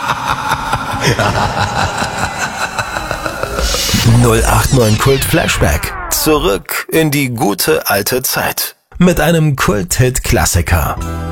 089 Kult Flashback. Zurück in die gute alte Zeit. Mit einem Kult-Hit-Klassiker.